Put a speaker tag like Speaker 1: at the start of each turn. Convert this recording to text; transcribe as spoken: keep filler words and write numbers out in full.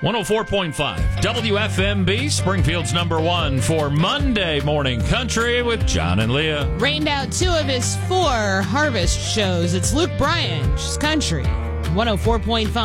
Speaker 1: one oh four point five W F M B, Springfield's number one for Monday Morning Country with John and Leah.
Speaker 2: Rained out two of his four harvest shows. It's Luke Bryan, just country, one oh four point five.